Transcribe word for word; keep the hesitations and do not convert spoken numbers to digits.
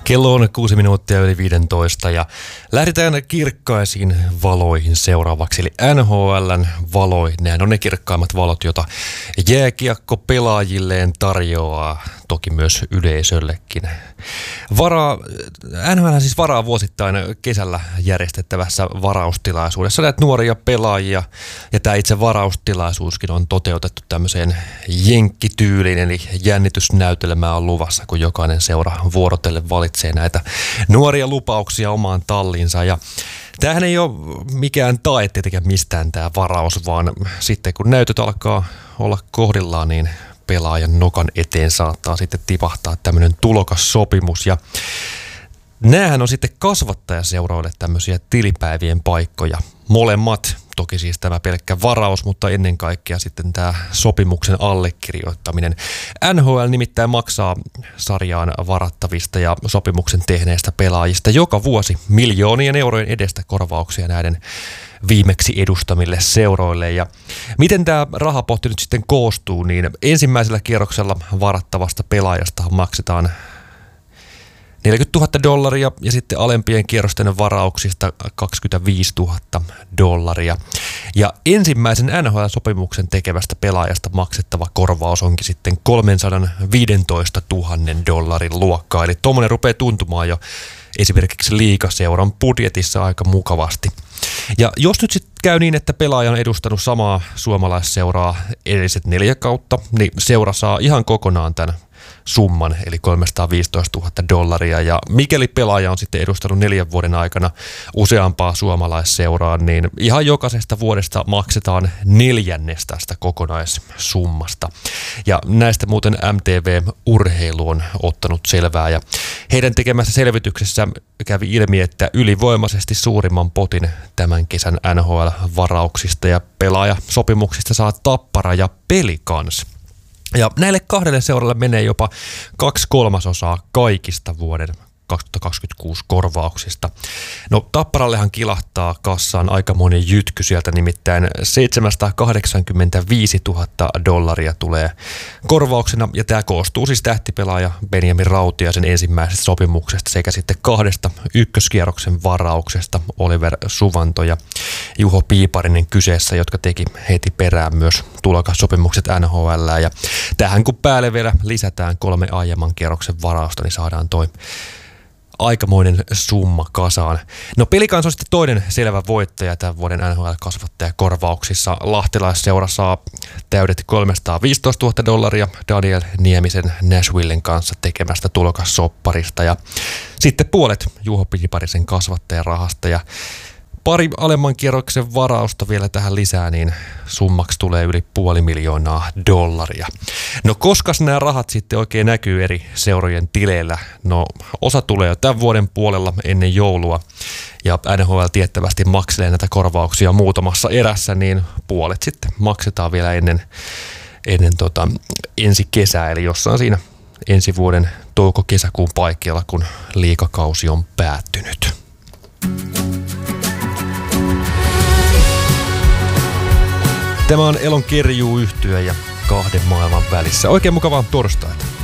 Kello on kuusi minuuttia yli viisitoista ja lähdetään kirkkaisiin valoihin seuraavaksi. Eli N H L:n valoihin. Nehän on ne kirkkaimmat valot, joita jääkiekko pelaajilleen tarjoaa, toki myös yleisöllekin. Varaa, N H L siis varaa vuosittain kesällä järjestettävässä varaustilaisuudessa näitä nuoria pelaajia. Ja tämä itse varaustilaisuuskin on toteutettu tämmöiseen jenkkityyliin, eli jännitysnäytelmää on luvassa, kun jokainen seura vuorotelle valitsee näitä nuoria lupauksia omaan talliinsa. Ja tämähän ei ole mikään tae tietenkään mistään tämä varaus, vaan sitten kun näytöt alkaa olla kohdillaan, niin pelaajan nokan eteen saattaa sitten tipahtaa tämmöinen tulokassopimus. Ja näähän on sitten kasvattajaseuroille tämmöisiä tilipäivien paikkoja. Molemmat, toki siis tämä pelkkä varaus, mutta ennen kaikkea sitten tämä sopimuksen allekirjoittaminen. N H L nimittäin maksaa sarjaan varattavista ja sopimuksen tehneistä pelaajista joka vuosi miljoonien eurojen edestä korvauksia näiden viimeksi edustamille seuroille. Ja miten tämä rahapotti nyt sitten koostuu, niin ensimmäisellä kierroksella varattavasta pelaajasta maksetaan neljäkymmentätuhatta dollaria ja sitten alempien kierrosten varauksista kaksikymmentäviisituhatta dollaria. Ja ensimmäisen N H L-sopimuksen tekevästä pelaajasta maksettava korvaus onkin sitten kolmesataaviisitoistatuhatta dollarin luokkaa. Eli tuommoinen rupeaa tuntumaan jo esimerkiksi liigaseuran budjetissa aika mukavasti. Ja jos nyt sitten käy niin, että pelaaja on edustanut samaa suomalaisseuraa edelliset neljä kautta, niin seura saa ihan kokonaan tämän summan, eli kolmesataaviisitoistatuhatta dollaria. Ja mikäli pelaaja on sitten edustanut neljän vuoden aikana useampaa suomalaisseuraa, niin ihan jokaisesta vuodesta maksetaan neljännes tästä kokonaissummasta. Ja näistä muuten M T V-urheilu on ottanut selvää. Ja heidän tekemässä selvityksessä kävi ilmi, että ylivoimaisesti suurimman potin tämän kesän N H L-varauksista ja pelaajasopimuksista saa Tappara ja Pelicans. Ja näille kahdelle seuralle menee jopa kaksi kolmasosaa kaikista vuoden kaksituhattakaksikymmentäkuusi korvauksista. No Tapparallehan kilahtaa kassaan aikamoinen jytky sieltä, nimittäin seitsemänsataakahdeksankymmentäviisituhatta dollaria tulee korvauksena, ja tämä koostuu siis tähtipelaaja Benjamin Rautiaisen ensimmäisestä sopimuksesta sekä sitten kahdesta ykköskierroksen varauksesta, Oliver Suvanto ja Juho Piiparinen kyseessä, jotka teki heti perään myös tulokassopimukset N H L. Ja tähän kun päälle vielä lisätään kolme aiemman kierroksen varausta, niin saadaan toi aikamoinen summa kasaan. No Pelicans on sitten toinen selvä voittaja tämän vuoden N H L-kasvattajakorvauksissa. Lahtelaisseura saa täydet kolmesataaviisitoistatuhatta dollaria Daniel Niemisen Nashvillen kanssa tekemästä tulokassopparista. Ja sitten puolet Juho Piiparisen kasvattajarahasta ja pari alemman kierroksen varausta vielä tähän lisää, niin summaksi tulee yli puoli miljoonaa dollaria. No koska nämä rahat sitten oikein näkyy eri seurojen tileillä? No osa tulee jo tämän vuoden puolella ennen joulua ja N H L tiettävästi makselee näitä korvauksia muutamassa erässä, niin puolet sitten maksetaan vielä ennen, ennen tota, ensi kesää, eli jossain siinä ensi vuoden touko-kesäkuun paikkeilla, kun liigakausi on päättynyt. Tämä on Elon Kerjuu-yhtye ja kahden maailman välissä. Oikein mukavaa torstaita.